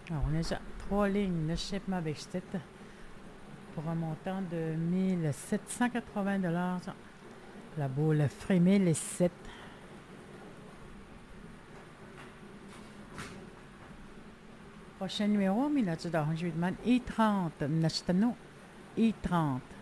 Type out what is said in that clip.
Alors, on a déjà 3 lignes de shipment avec Stitch pour un montant de 1780 $. La boule frémée, les 7. Prochain numéro, 1900 E30, Nachitano E30.